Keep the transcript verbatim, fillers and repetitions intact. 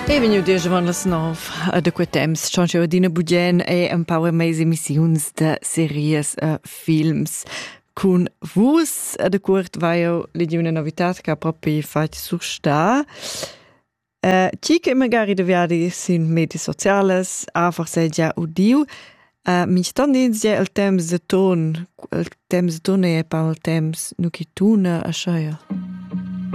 E vegniu dia giovane las nov da quei temps. Ciancio Adina Bugen e un power mais emissiuns de series e films. Cun vus da curt vaio legi una novitat che ha proprio fatto sustar. Uh, ci che magari deviadi sin medie sociales, a forse già udiu, uh, minch tendins già il temps de ton, il temps de ton e pa il temps nu chi tuna a schaia.